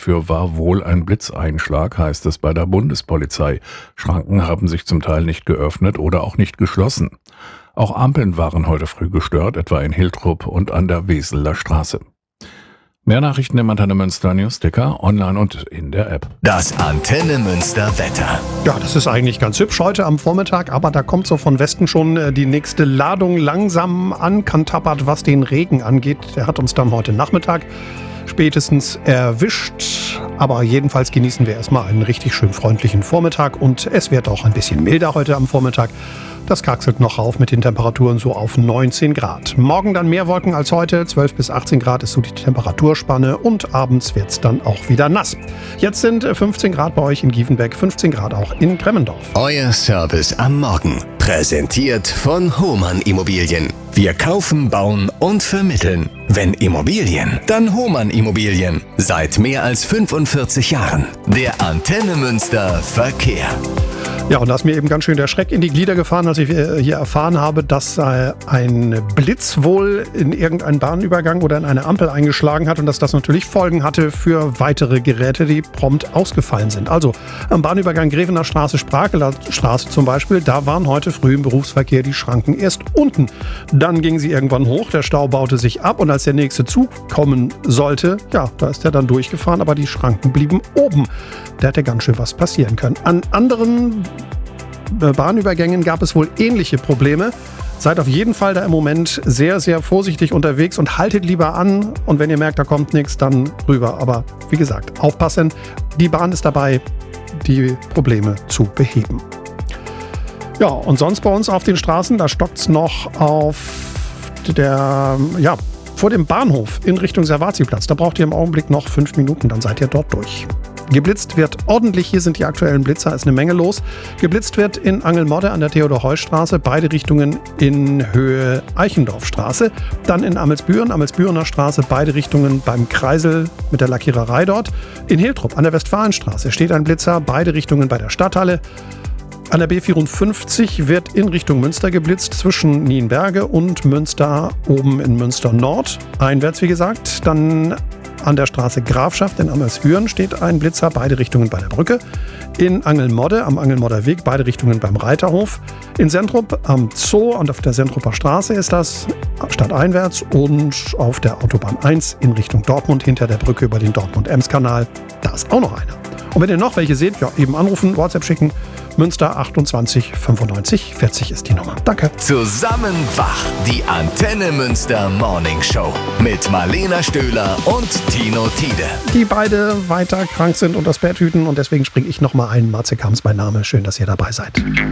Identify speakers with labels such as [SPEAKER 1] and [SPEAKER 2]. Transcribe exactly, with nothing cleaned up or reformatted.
[SPEAKER 1] dafür war wohl ein Blitzeinschlag, heißt es bei der Bundespolizei. Schranken haben sich zum Teil nicht geöffnet oder auch nicht geschlossen. Auch Ampeln waren heute früh gestört, etwa in Hiltrup und an der Weseler Straße. Mehr Nachrichten im Antenne Münster Newsticker, online und in der App.
[SPEAKER 2] Das Antenne Münster Wetter.
[SPEAKER 3] Ja, das ist eigentlich ganz hübsch heute am Vormittag, aber da kommt so von Westen schon die nächste Ladung langsam ankantappert, was den Regen angeht. Der hat uns dann heute Nachmittag spätestens erwischt. Aber jedenfalls genießen wir erstmal einen richtig schön freundlichen Vormittag und es wird auch ein bisschen milder heute am Vormittag. Das kraxelt noch rauf mit den Temperaturen so auf neunzehn Grad. Morgen dann mehr Wolken als heute, zwölf bis achtzehn Grad ist so die Temperaturspanne und abends wird's dann auch wieder nass. Jetzt sind fünfzehn Grad bei euch in Gievenbeck, fünfzehn Grad auch in Gremmendorf.
[SPEAKER 2] Euer Service am Morgen, präsentiert von Hohmann Immobilien. Wir kaufen, bauen und vermitteln. Wenn Immobilien, dann Hohmann Immobilien. Seit mehr als fünfundvierzig Jahren. Der Antenne Münster Verkehr.
[SPEAKER 3] Ja, und da ist mir eben ganz schön der Schreck in die Glieder gefahren, als ich hier erfahren habe, dass äh, ein Blitz wohl in irgendeinen Bahnübergang oder in eine Ampel eingeschlagen hat und dass das natürlich Folgen hatte für weitere Geräte, die prompt ausgefallen sind. Also am Bahnübergang Grevener Straße, Sprakeler Straße zum Beispiel, da waren heute früh im Berufsverkehr die Schranken erst unten. Dann gingen sie irgendwann hoch, der Stau baute sich ab und als der nächste Zug kommen sollte, ja, da ist er dann durchgefahren, aber die Schranken blieben oben. Da hätte ganz schön was passieren können. An anderen Bahnübergängen gab es wohl ähnliche Probleme. Seid auf jeden Fall da im Moment sehr, sehr vorsichtig unterwegs und haltet lieber an. Und wenn ihr merkt, da kommt nichts, dann rüber. Aber wie gesagt, aufpassen. Die Bahn ist dabei, die Probleme zu beheben. Ja, und sonst bei uns auf den Straßen, da stockt es noch auf der, ja, vor dem Bahnhof in Richtung Servatieplatz. Da braucht ihr im Augenblick noch fünf Minuten, dann seid ihr dort durch. Geblitzt wird ordentlich, hier sind die aktuellen Blitzer, ist eine Menge los. Geblitzt wird in Angelmodde an der Theodor-Heuss-Straße, beide Richtungen in Höhe Eichendorfstraße. Dann in Amelsbüren, Amelsbürener Straße, beide Richtungen beim Kreisel mit der Lackiererei dort. In Hiltrup an der Westfalenstraße steht ein Blitzer, beide Richtungen bei der Stadthalle. An der B vierundfünfzig wird in Richtung Münster geblitzt, zwischen Nienberge und Münster, oben in Münster Nord. Einwärts, wie gesagt, dann an der Straße Grafschaft in Amelsbüren steht ein Blitzer, beide Richtungen bei der Brücke. In Angelmodde, am Angelmodder Weg, beide Richtungen beim Reiterhof. In Sentrup am Zoo und auf der Sentrupper Straße ist das stadteinwärts und auf der Autobahn eins in Richtung Dortmund hinter der Brücke über den Dortmund-Ems-Kanal. Da ist auch noch einer. Und wenn ihr noch welche seht, ja, eben anrufen, WhatsApp schicken. Münster achtundzwanzig fünfundneunzig vierzig ist die Nummer. Danke.
[SPEAKER 2] Zusammen wach, die Antenne Münster Morning Show mit Marlena Stöhler und Tino Tiede.
[SPEAKER 3] Die beide weiter krank sind und das Bett hüten und deswegen springe ich nochmal ein. Matze Kams mein Name. Schön, dass ihr dabei seid.